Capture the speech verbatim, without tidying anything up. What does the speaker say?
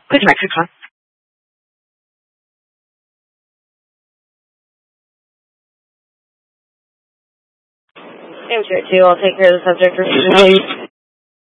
Please Mexico. Same shit too. I'll take care of the subject repeatedly.